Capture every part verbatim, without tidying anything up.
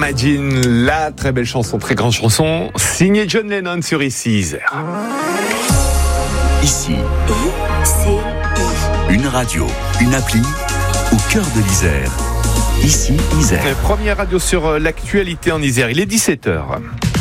Imagine, la très belle chanson, très grande chanson, signée John Lennon sur Ici Isère. Ici, une radio, une appli au cœur de l'Isère. Ici Isère. Première radio sur l'actualité en Isère, il est dix-sept heures.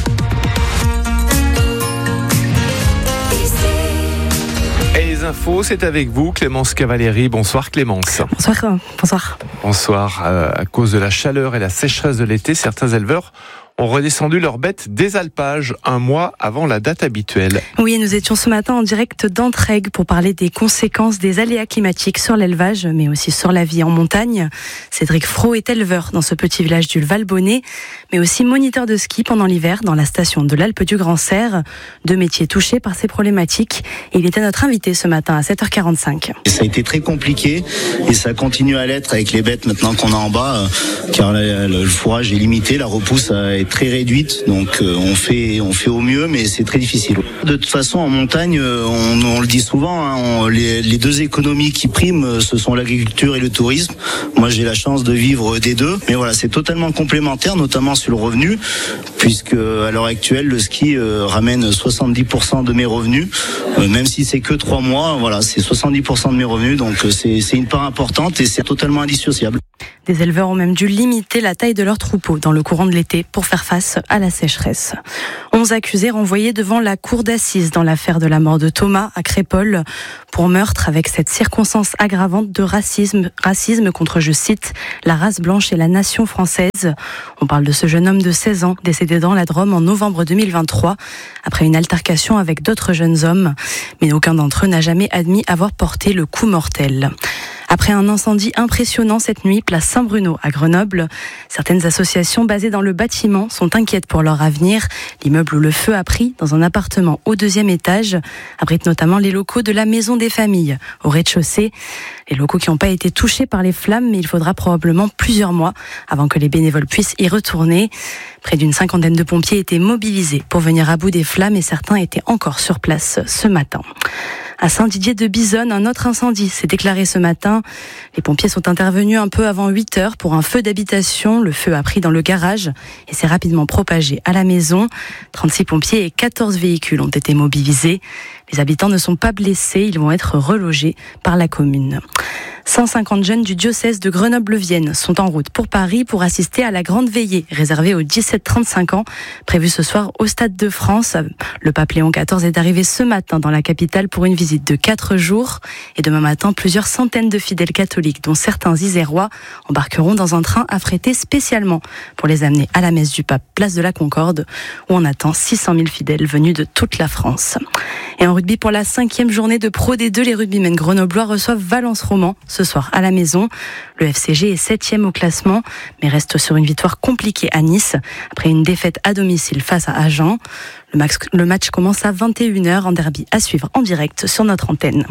Et les infos, c'est avec vous, Clémence Cavalieri. Bonsoir Clémence. Bonsoir. Bonsoir. Bonsoir. Euh, à cause de la chaleur et la sécheresse de l'été, certains éleveurs ont redescendu leurs bêtes des alpages un mois avant la date habituelle. Oui, nous étions ce matin en direct d'Entraigues pour parler des conséquences des aléas climatiques sur l'élevage, mais aussi sur la vie en montagne. Cédric Fro est éleveur dans ce petit village du Val-Bonnet, mais aussi moniteur de ski pendant l'hiver dans la station de l'Alpe du Grand Serre. Deux métiers touchés par ces problématiques. Et il était notre invité ce matin à sept heures quarante-cinq. Ça a été très compliqué et ça continue à l'être avec les bêtes maintenant qu'on a en bas, car le fourrage est limité, la repousse est très réduite, donc euh, on fait on fait au mieux, mais c'est très difficile. De toute façon, en montagne, on, on le dit souvent, hein, on, les, les deux économies qui priment, ce sont l'agriculture et le tourisme. Moi, j'ai la chance de vivre des deux, mais voilà, c'est totalement complémentaire, notamment sur le revenu, puisque à l'heure actuelle, le ski euh, ramène soixante-dix pour cent de mes revenus, euh, même si c'est que trois mois, voilà, c'est soixante-dix pour cent de mes revenus, donc euh, c'est, c'est une part importante et c'est totalement indissociable. Des éleveurs ont même dû limiter la taille de leurs troupeaux dans le courant de l'été pour faire face à la sécheresse. onze accusés renvoyés devant la cour d'assises dans l'affaire de la mort de Thomas à Crépol pour meurtre avec cette circonstance aggravante de racisme, racisme contre, je cite, la race blanche et la nation française. On parle de ce jeune homme de seize ans décédé dans la Drôme en novembre deux mille vingt-trois après une altercation avec d'autres jeunes hommes, mais aucun d'entre eux n'a jamais admis avoir porté le coup mortel. Après un incendie impressionnant cette nuit, place Saint-Bruno à Grenoble, certaines associations basées dans le bâtiment sont inquiètes pour leur avenir. L'immeuble où le feu a pris, dans un appartement au deuxième étage, abrite notamment les locaux de la Maison des Familles, au rez-de-chaussée. Les locaux qui n'ont pas été touchés par les flammes, mais il faudra probablement plusieurs mois avant que les bénévoles puissent y retourner. Près d'une cinquantaine de pompiers étaient mobilisés pour venir à bout des flammes et certains étaient encore sur place ce matin. À Saint-Didier-de-Bisonne, un autre incendie s'est déclaré ce matin. Les pompiers sont intervenus un peu avant huit heures pour un feu d'habitation. Le feu a pris dans le garage et s'est rapidement propagé à la maison. trente-six pompiers et quatorze véhicules ont été mobilisés. Les habitants ne sont pas blessés, ils vont être relogés par la commune. cent cinquante jeunes du diocèse de Grenoble-Vienne sont en route pour Paris pour assister à la grande veillée réservée aux dix-sept trente-cinq ans, prévue ce soir au Stade de France. Le pape Léon quatorze est arrivé ce matin dans la capitale pour une visite de quatre jours. Et demain matin, plusieurs centaines de fidèles catholiques, dont certains isérois, embarqueront dans un train affrété spécialement pour les amener à la messe du pape, place de la Concorde, où on attend six cent mille fidèles venus de toute la France. Et en rugby, pour la cinquième journée de Pro D deux, les rugbymen grenoblois reçoivent Valence Roman ce soir à la maison. Le F C G est septième au classement, mais reste sur une victoire compliquée à Nice, après une défaite à domicile face à Agen. Le match, le match commence à vingt et une heures en derby à suivre en direct sur notre antenne.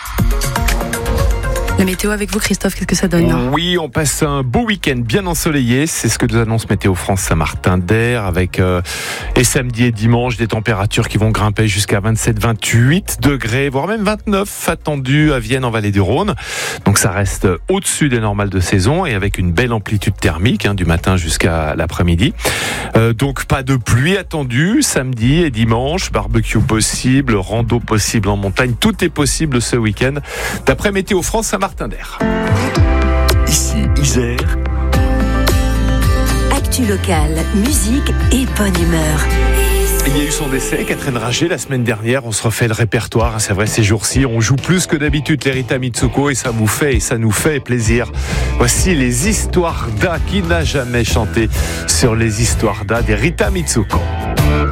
La météo avec vous, Christophe, qu'est-ce que ça donne ? Oui, on passe un beau week-end bien ensoleillé. C'est ce que nous annonce Météo France Saint-Martin-d'Air, avec euh, et samedi et dimanche des températures qui vont grimper jusqu'à vingt-sept à vingt-huit degrés, voire même vingt-neuf attendus à Vienne en Vallée du Rhône. Donc ça reste au-dessus des normales de saison et avec une belle amplitude thermique hein, du matin jusqu'à l'après-midi. Euh, donc pas de pluie attendue samedi et dimanche, barbecue possible, rando possible en montagne, tout est possible ce week-end d'après Météo France Saint-Martin. Martin-d'Air. Ici Isère. Actu locale, musique et bonne humeur. Il y a eu son décès, Catherine Rager, la semaine dernière. On se refait le répertoire. C'est vrai, ces jours-ci, on joue plus que d'habitude les Rita Mitsuko et ça vous fait et ça nous fait plaisir. Voici les histoires d'A. Qui n'a jamais chanté sur les histoires d'A des Rita Mitsuko?